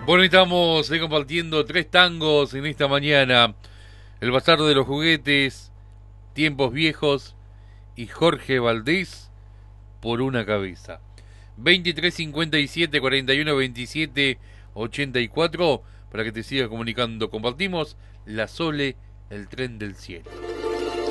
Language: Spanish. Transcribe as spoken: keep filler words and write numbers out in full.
Bueno, estamos eh, compartiendo tres tangos en esta mañana. El Bazar de los Juguetes, Tiempos Viejos y Jorge Valdés por una cabeza. veintitrés cincuenta y siete cuarenta y uno veintisiete ochenta y cuatro para que te sigas comunicando. Compartimos La Sole, el tren del cielo.